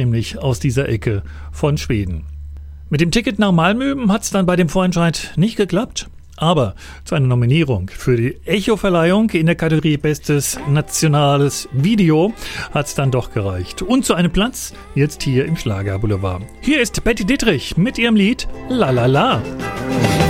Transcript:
nämlich aus dieser Ecke von Schweden. Mit dem Ticket nach Malmö hat es dann bei dem Vorentscheid nicht geklappt. Aber zu einer Nominierung für die Echo-Verleihung in der Kategorie Bestes Nationales Video hat es dann doch gereicht. Und zu einem Platz jetzt hier im Schlagerboulevard. Hier ist Betty Dittrich mit ihrem Lied La La La.